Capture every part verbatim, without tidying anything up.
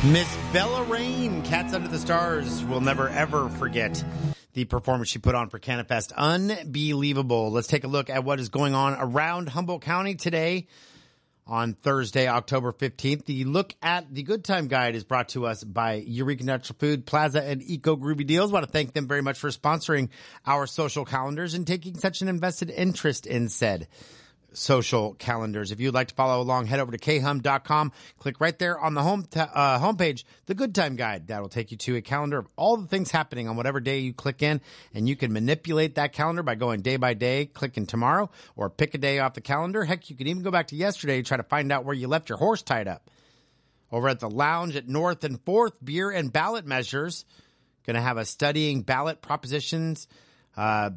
Miss Bella Rain, Cats Under the Stars, will never ever forget the performance she put on for CanadaFest. Unbelievable. Let's take a look at what is going on around Humboldt County today on Thursday, October fifteenth. The look at the Good Time Guide is brought to us by Eureka Natural Food, Plaza, and Eco Groovy Deals. I want to thank them very much for sponsoring our social calendars and taking such an invested interest in said social calendars. If you'd like to follow along, head over to k hum dot com. Click right there on the home ta- uh, homepage, the Good Time Guide. That will take you to a calendar of all the things happening on whatever day you click in, and you can manipulate that calendar by going day by day, clicking tomorrow, or pick a day off the calendar. Heck, you can even go back to yesterday and try to find out where you left your horse tied up. Over at the lounge at North and Fourth, beer and ballot measures. Going to have a studying ballot propositions, uh,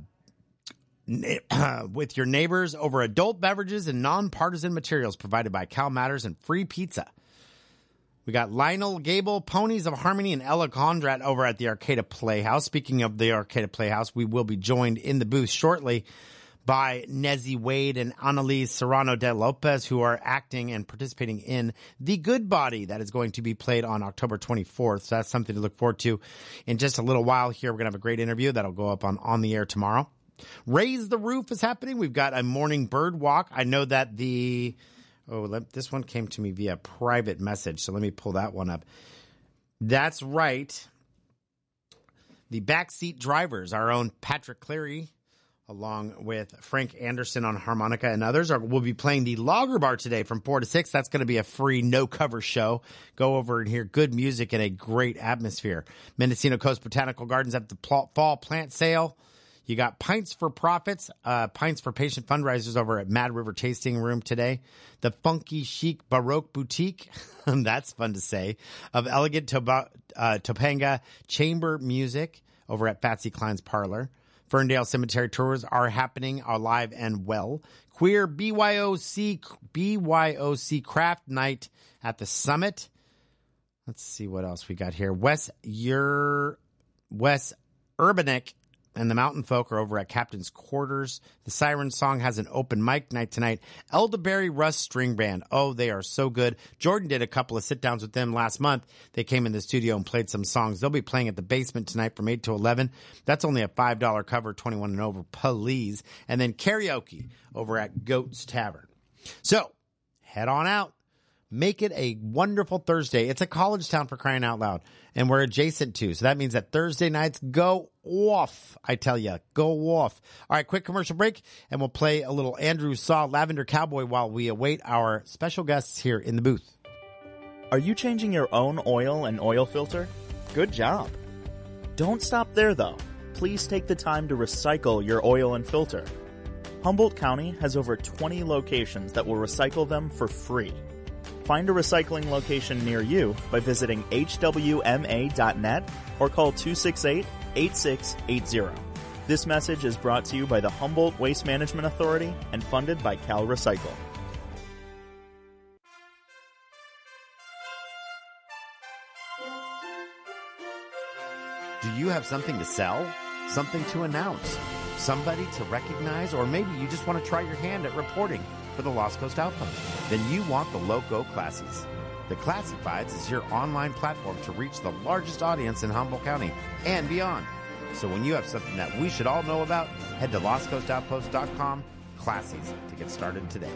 with your neighbors over adult beverages and nonpartisan materials provided by Cal Matters and free pizza. We got Lionel Gable, Ponies of Harmony, and Ella Condrat over at the Arcata Playhouse. Speaking of the Arcata Playhouse, we will be joined in the booth shortly by Nezzy Wade and Annalise Serrano de Lopez, who are acting and participating in The Good Body. That is going to be played on October twenty-fourth. So that's something to look forward to in just a little while here. We're going to have a great interview that'll go up on, on the air tomorrow. Raise the Roof is happening. We've got a morning bird walk. I know that the, oh, let, this one came to me via private message, so let me pull that one up. That's right. The Backseat Drivers, our own Patrick Cleary, along with Frank Anderson on harmonica and others, are will be playing the Lager Bar today from four to six. That's going to be a free no-cover show. Go over and hear good music and a great atmosphere. Mendocino Coast Botanical Gardens at the fall plant sale. You got Pints for Profits, uh, Pints for Patient fundraisers over at Mad River Tasting Room today. The Funky Chic Baroque Boutique, that's fun to say, of Elegant Toba- uh, Topanga Chamber Music over at Fatsy Klein's Parlor. Ferndale Cemetery tours are happening alive and well. Queer B Y O C, B Y O C Craft Night at the Summit. Let's see what else we got here. Wes, Ur- Wes Urbanic and the Mountain Folk are over at Captain's Quarters. The Siren Song has an open mic night tonight. Elderberry Rust String Band. Oh, they are so good. Jordan did a couple of sit-downs with them last month. They came in the studio and played some songs. They'll be playing at the basement tonight from eight to eleven. That's only a five dollars cover, twenty-one and over, please. And then karaoke over at Goat's Tavern. So, head on out. Make it a wonderful Thursday. It's a college town, for crying out loud, and we're adjacent to. So that means that Thursday nights go off. I tell you, go off. All right, quick commercial break, and we'll play a little Andrew Saw Lavender Cowboy while we await our special guests here in the booth. Are you changing your own oil and oil filter? Good job. Don't stop there, though. Please take the time to recycle your oil and filter. Humboldt County has over twenty locations that will recycle them for free. Find a recycling location near you by visiting h w m a dot net or call two six eight, eight six eight zero. This message is brought to you by the Humboldt Waste Management Authority and funded by Cal Recycle. Do you have something to sell? Something to announce? Somebody to recognize? Or maybe you just want to try your hand at reporting for the Lost Coast Outpost? Then you want the Loco Classies. The Classifieds is your online platform to reach the largest audience in Humboldt County and beyond. So when you have something that we should all know about, head to lost coast outpost dot com Classies to get started today.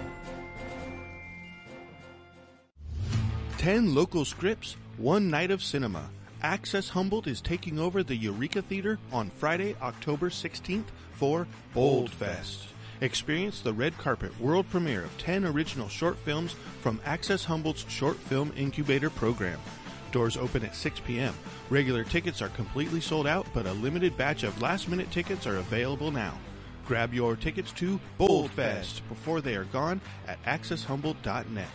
Ten local scripts, one night of cinema. Access Humboldt is taking over the Eureka Theater on Friday, October sixteenth for Bold Fest. Experience the red carpet world premiere of ten original short films from Access Humboldt's Short Film Incubator program. Doors open at six p.m. Regular tickets are completely sold out, but a limited batch of last-minute tickets are available now. Grab your tickets to Bold Fest before they are gone at access humboldt dot net.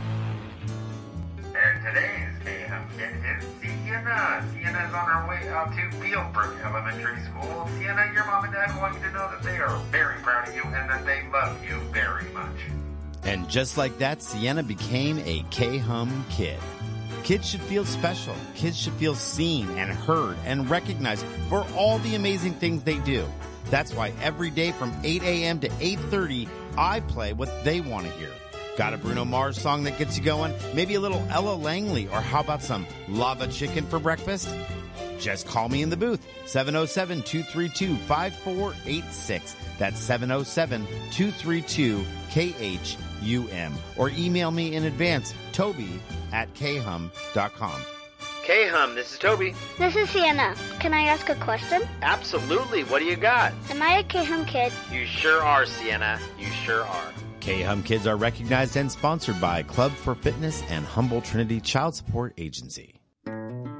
And today's Mayhem Kid is Sienna. Sienna is on her way out to Bealbrook Elementary School. Sienna, your mom and dad want you to know that they are very proud of you and that they love you very much. And just like that, Sienna became a K-Hum Kid. Kids should feel special. Kids should feel seen and heard and recognized for all the amazing things they do. That's why every day from eight a.m. to eight thirty, I play what they want to hear. Got a Bruno Mars song that gets you going? Maybe a little Ella Langley, or how about some lava chicken for breakfast? Just call me in the booth, seven oh seven, two three two, five four eight six. That's seven oh seven, two three two, K H U M. Or email me in advance, Toby at K hum dot com. K-Hum, this is Toby. This is Sienna. Can I ask a question? Absolutely. What do you got? Am I a K-Hum kid? You sure are, Sienna. You sure are. K-Hum Kids are recognized and sponsored by Club for Fitness and Humble Trinity Child Support Agency.